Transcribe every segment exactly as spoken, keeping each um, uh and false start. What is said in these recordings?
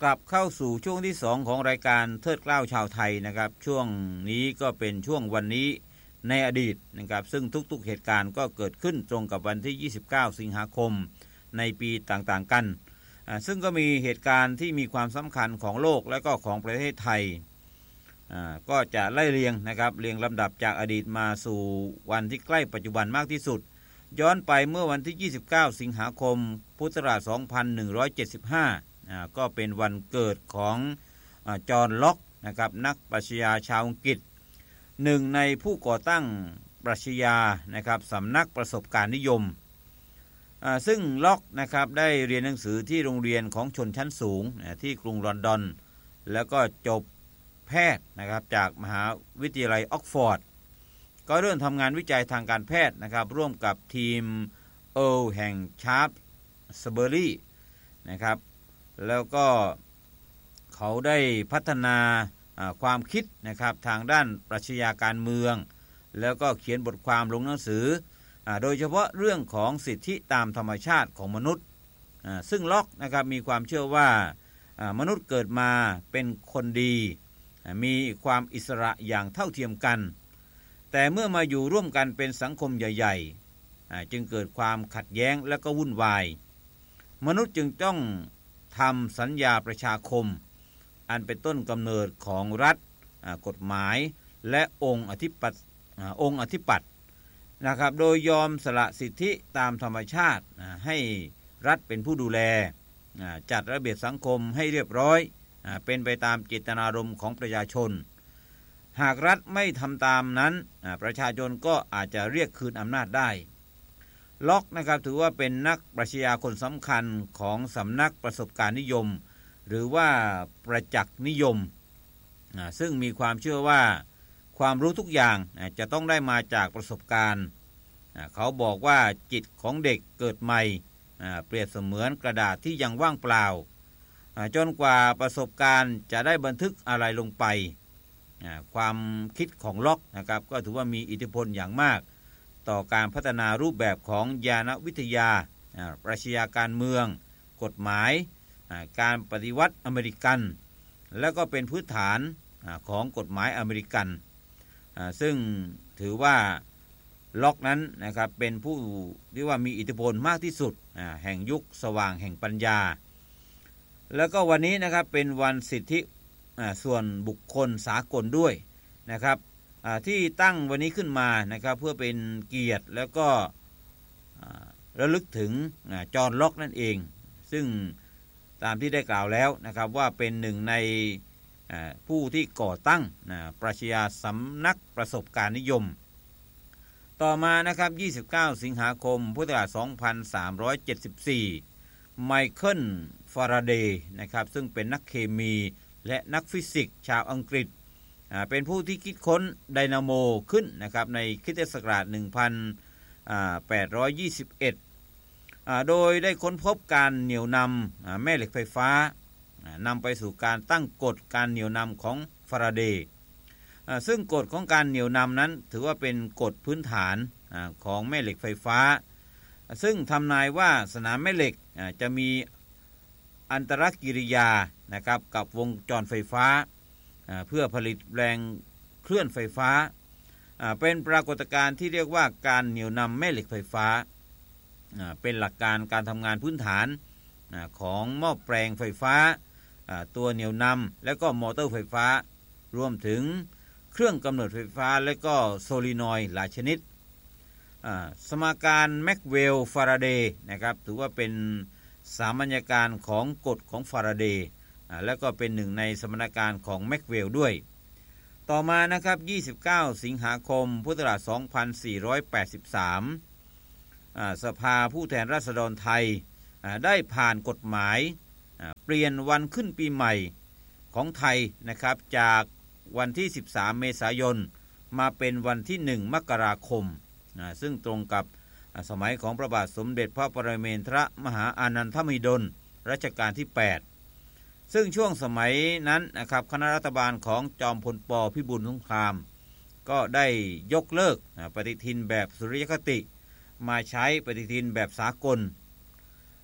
กลับเข้าสู่ช่วงที่สองของรายการเทิดเกล้าชาวไทยนะครับช่วงนี้ก็เป็นช่วงวันนี้ในอดีตนะครับซึ่งทุกๆเหตุการณ์ก็เกิดขึ้นตรงกับวันที่ยี่สิบเก้าสิงหาคมในปีต่างๆกันซึ่งก็มีเหตุการณ์ที่มีความสำคัญของโลกและก็ของประเทศไทยก็จะไล่เรียงนะครับเรียงลำดับจากอดีตมาสู่วันที่ใกล้ปัจจุบันมากที่สุดย้อนไปเมื่อวันที่ยี่สิบเก้าสิงหาคมพุทธศักราชสองพันหนึ่งร้อยเจ็ดสิบห้าก็เป็นวันเกิดของจอห์นล็อกนะครับนักปรัชญาชาวอังกฤษหนึ่งในผู้ก่อตั้งปรัชญานะครับสำนักประสบการณ์นิยมซึ่งล็อกนะครับได้เรียนหนังสือที่โรงเรียนของชนชั้นสูงที่กรุงลอนดอนแล้วก็จบแพทย์นะครับจากมหาวิทยาลัยออกฟอร์ดก็เริ่มทำงานวิจัยทางการแพทย์นะครับร่วมกับทีมเอิร์ลแห่งชาร์ปสเบอรีนะครับแล้วก็เขาได้พัฒนาความคิดนะครับทางด้านปรัชญาการเมืองแล้วก็เขียนบทความลงหนังสือโดยเฉพาะเรื่องของสิทธิตามธรรมชาติของมนุษย์ซึ่งล็อกนะครับมีความเชื่อว่ามนุษย์เกิดมาเป็นคนดีมีความอิสระอย่างเท่าเทียมกันแต่เมื่อมาอยู่ร่วมกันเป็นสังคมใหญ่ๆจึงเกิดความขัดแย้งและก็วุ่นวายมนุษย์จึงต้องทำสัญญาประชาคมอันเป็นต้นกำเนิดของรัฐกฎหมายและองค์อธิปัตย์องค์อธิปัตย์นะครับโดยยอมสละสิทธิตามธรรมชาติให้รัฐเป็นผู้ดูแลจัดระเบียบสังคมให้เรียบร้อยเป็นไปตามเจตนารมณ์ของประชาชนหากรัฐไม่ทำตามนั้นประชาชนก็อาจจะเรียกคืนอำนาจได้ล็อกนะครับถือว่าเป็นนักปรัชญาคนสำคัญของสำนักประสบการณ์นิยมหรือว่าประจักษ์นิยมซึ่งมีความเชื่อว่าความรู้ทุกอย่างจะต้องได้มาจากประสบการณ์เขาบอกว่าจิตของเด็กเกิดใหม่เปรียบเสมือนกระดาษที่ยังว่างเปล่าจนกว่าประสบการณ์จะได้บันทึกอะไรลงไปความคิดของล็อกนะครับก็ถือว่ามีอิทธิพลอย่างมากต่อการพัฒนารูปแบบของญาณวิทยาปรัชญาการเมืองกฎหมายการปฏิวัติอเมริกันและก็เป็นพื้นฐานของกฎหมายอเมริกันซึ่งถือว่าล็อกนั้นนะครับเป็นผู้ที่ว่ามีอิทธิพลมากที่สุดแห่งยุคสว่างแห่งปัญญาแล้วก็วันนี้นะครับเป็นวันสิทธิส่วนบุคคลสากลด้วยนะครับที่ตั้งวันนี้ขึ้นมานะครับเพื่อเป็นเกียรติแล้วก็ระลึกถึงจอห์นล็อกนั่นเองซึ่งตามที่ได้กล่าวแล้วนะครับว่าเป็นหนึ่งในผู้ที่ก่อตั้งปรัชญาสำนักประสบการณ์นิยมต่อมานะครับยี่สิบเก้าสิงหาคมพุทธศักราชสองพันสามร้อยเจ็ดสิบสี่ไมเคิลฟาราเดย์นะครับซึ่งเป็นนักเคมีและนักฟิสิกส์ชาวอังกฤษเป็นผู้ที่คิดค้นไดนาโมขึ้นนะครับในคริสตศักราชหนึ่งพันแปดร้อยยี่สิบเอ็ดโดยได้ค้นพบการเหนี่ยวนำแม่เหล็กไฟฟ้านำไปสู่การตั้งกฎการเหนี่ยวนำของฟาราเดย์ซึ่งกฎของการเหนี่ยวนำนั้นถือว่าเป็นกฎพื้นฐานของแม่เหล็กไฟฟ้าซึ่งทำนายว่าสนามแม่เหล็กจะมีอันตรกิริยานะครับกับวงจรไฟฟ้าเพื่อผลิตแรงเคลื่อนไฟฟ้าเป็นปรากฏการณ์ที่เรียกว่าการเหนี่ยวนำแม่เหล็กไฟฟ้าเป็นหลักการการทำงานพื้นฐานของหม้อแปลงไฟฟ้าตัวเหนี่ยวนำและก็มอเตอร์ไฟฟ้ารวมถึงเครื่องกำเนิดไฟฟ้าและก็โซลีนอยด์หลายชนิดสมการแม็กเวลฟาราเดย์นะครับถือว่าเป็นสามัญการของกฎของฟาราเดย์และก็เป็นหนึ่งในสมการของแม็กเวลด้วยต่อมานะครับยี่สิบเก้าสิงหาคมพุทธศักราชสองพันสี่ร้อยแปดสิบสามสภาผู้แทนราษฎรไทยได้ผ่านกฎหมายเปลี่ยนวันขึ้นปีใหม่ของไทยนะครับจากวันที่สิบสามเมษายนมาเป็นวันที่หนึ่งมกราคมซึ่งตรงกับสมัยของพระบาทสมเด็จพระปรมินทรมหาอานันทมหิดลรัชกาลที่แปดซึ่งช่วงสมัยนั้นนะครับคณะรัฐบาลของจอมพลป.พิบูลสงครามก็ได้ยกเลิกปฏิทินแบบสุริยคติมาใช้ปฏิทินแบบสากล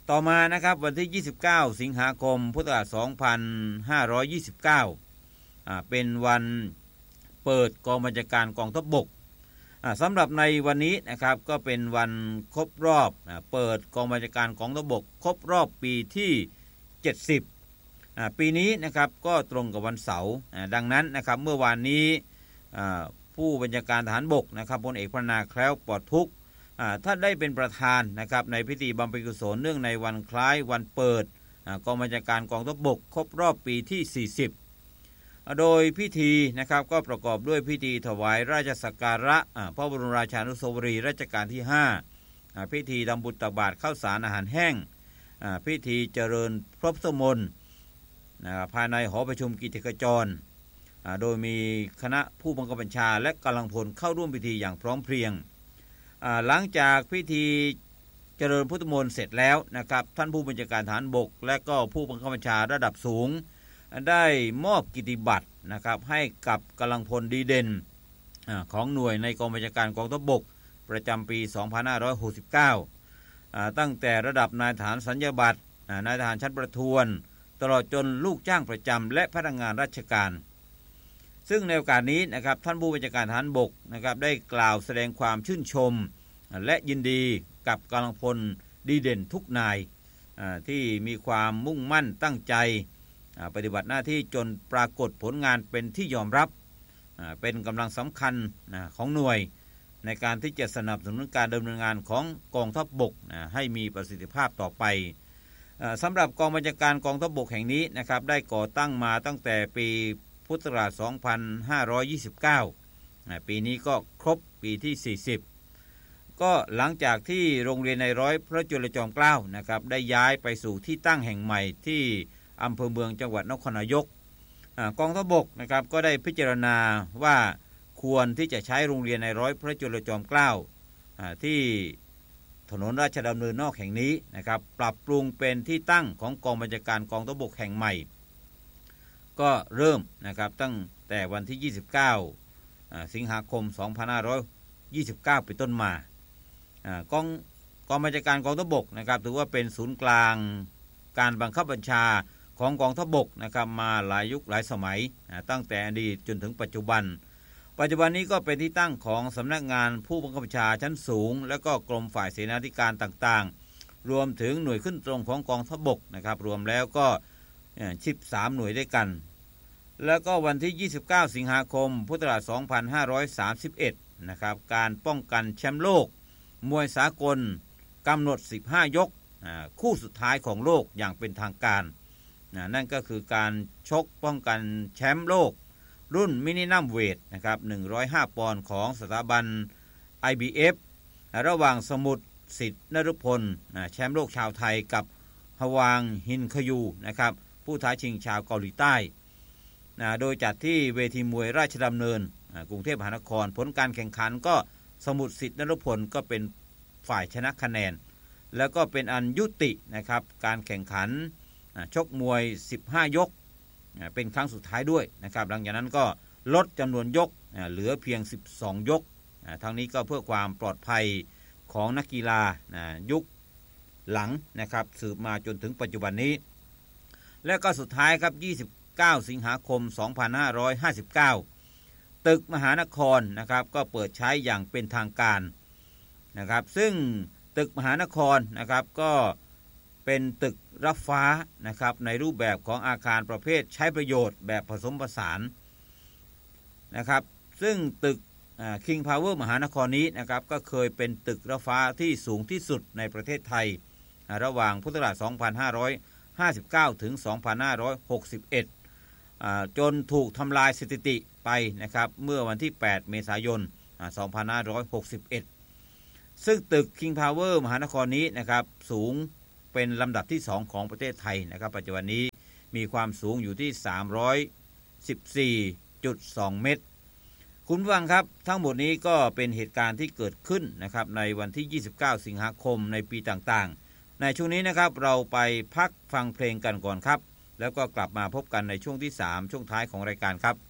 ต่อมานะครับวันที่ยี่สิบเก้าสิงหาคมพุทธศักราชสองพันห้าร้อยยี่สิบเก้าอ่าเป็นวันเปิดกองบัญชาการกองทัพบกอ่าสำหรับในวันนี้นะครับก็เป็นวันครบรอบอ่าเปิดกองบัญชาการกองทัพบกครบรอบปีที่เจ็ดสิบอ่าปีนี้นะครับก็ตรงกับวันเสาร์อ่าดังนั้นนะครับเมื่อวานนี้อ่าผู้บัญชาการทหารบกนะครับพลเอกพรรณนาแคล้วปลอดทุกข์ท่านได้เป็นประธานนะครับในพิธีบำเพ็ญกุศลเนื่องในวันคล้ายวันเปิดกองบัญชาการกองทัพบกครบรอบปีที่สี่สิบโดยพิธีนะครับก็ประกอบด้วยพิธีถวายราชสักการะพระบรมราชานุสาวรีย์รัชกาลที่ห้าพิธีทำบุญตักบาตรข้าวสารอาหารแห้งพิธีเจริญพระพุทธมนต์ภายในหอประชุมกิจการจรโดยมีคณะผู้บังคับบัญชาและกำลังพลเข้าร่วมพิธีอย่างพร้อมเพรียงหลังจากพิธีเจริญพุทธมนต์เสร็จแล้วนะครับท่านผู้บัญชาการทหารบกและก็ผู้บังคับบัญชาระดับสูงได้มอบกิตติบัตรนะครับให้กับกำลังพลดีเด่นของหน่วยในกองบัญชาการกองทัพบกประจำปีสองพันห้าร้อยหกสิบเก้าตั้งแต่ระดับนายทหารสัญญาบัตรนายทหารชั้นประทวนตลอดจนลูกจ้างประจำและพนักงานราชการซึ่งในโอกาสนี้นะครับท่านผู้บัญชาการทหารบกนะครับได้กล่าวแสดงความชื่นชมและยินดีกับกำลังพลดีเด่นทุกนายที่มีความมุ่งมั่นตั้งใจปฏิบัติหน้าที่จนปรากฏผลงานเป็นที่ยอมรับเป็นกำลังสำคัญของหน่วยในการที่จะสนับสนุนการดำเนินงานของกองทัพบกให้มีประสิทธิภาพต่อไปสำหรับกองบัญชาการกองทัพบกแห่งนี้นะครับได้ก่อตั้งมาตั้งแต่ปีพุทธศักราชสองพันห้าร้อยยี่สิบเก้าปีนี้ก็ครบปีที่สี่สิบก็หลังจากที่โรงเรียนในร้อยพระจุลจอมเกล้านะครับได้ย้ายไปสู่ที่ตั้งแห่งใหม่ที่อำเภอเมืองจังหวัดนครนายกกองทัพบกนะครับก็ได้พิจารณาว่าควรที่จะใช้โรงเรียนในร้อยพระจุลจอมเกล้าที่ถนนราชดำเนินนอกแห่งนี้นะครับปรับปรุงเป็นที่ตั้งของกองบัญชาการกองทัพบกแห่งใหม่ก็เริ่มนะครับตั้งแต่วันที่ยี่สิบเก้าสิงหาคมสองพันห้าร้อยยี่สิบเก้าเป็นต้นมากองกองบัญชาการกองทัพบกนะครับถือว่าเป็นศูนย์กลางการบังคับบัญชาของกองทัพบกนะครับมาหลายยุคหลายสมัยตั้งแต่อดีตจนถึงปัจจุบันปัจจุบันนี้ก็เป็นที่ตั้งของสำนักงานผู้บังคับบัญชาชั้นสูงและก็กรมฝ่ายเสนาธิการต่างๆรวมถึงหน่วยขึ้นตรงของกองทัพบกนะครับรวมแล้วก็สิบสามหน่วยด้วยกันแล้วก็วันที่ยี่สิบเก้าสิงหาคมพุทธศักราชสองพันห้าร้อยสามสิบเอ็ดนะครับการป้องกันแชมป์โลกมวยสากลกำหนดสิบห้ายกคู่สุดท้ายของโลกอย่างเป็นทางการนั่นก็คือการชกป้องกันแชมป์โลกรุ่นมินินัมเวทนะครับหนึ่งร้อยห้าปอนด์ของสถาบัน ไอ บี เอฟ ระหว่างสมุทรสิทธิ์นฤพลแชมป์โลกชาวไทยกับฮวางฮินคยูนะครับผู้ท้าชิงชาวเกาหลีใต้นะโดยจัดที่เวทีมวยราชดำเนินกรุงเทพมหานครผลการแข่งขันก็สมุทรสิทธิ์นฤพลก็เป็นฝ่ายชนะคะแนนแล้วก็เป็นอันยุตินะครับการแข่งขันชกมวยสิบห้ายกเป็นครั้งสุดท้ายด้วยนะครับหลังจากนั้นก็ลดจำนวนยกเหลือเพียงสิบสองยกทั้งนี้ก็เพื่อความปลอดภัยของนักกีฬายุคหลังนะครับสืบมาจนถึงปัจจุบันนี้และก็สุดท้ายครับยี่สิบเก้าสิงหาคมสองพันห้าร้อยห้าสิบเก้าตึกมหานครนะครับก็เปิดใช้อย่างเป็นทางการนะครับซึ่งตึกมหานครนะครับก็เป็นตึกรับฟ้านะครับในรูปแบบของอาคารประเภทใช้ประโยชน์แบบผสมผสานนะครับซึ่งตึก King Power มหานครนี้นะครับก็เคยเป็นตึกรับฟ้าที่สูงที่สุดในประเทศไทยระหว่างพุทธศักราชสองพันห้าร้อยห้าสิบเก้าถึงสองพันห้าร้อยหกสิบเอ็ดจนถูกทำลายสถิติไปนะครับเมื่อวันที่แปดเมษายนสองพันห้าร้อยหกสิบเอ็ดซึ่งตึก King Power มหานครนี้นะครับสูงเป็นลำดับที่สองของประเทศไทยนะครับปัจจุบันนี้มีความสูงอยู่ที่ สามร้อยสิบสี่จุดสอง เมตรคุณผู้ฟังครับทั้งหมดนี้ก็เป็นเหตุการณ์ที่เกิดขึ้นนะครับในวันที่ยี่สิบเก้าสิงหาคมในปีต่างๆในช่วงนี้นะครับเราไปพักฟังเพลงกันก่อนครับแล้วก็กลับมาพบกันในช่วงที่สามช่วงท้ายของรายการครับ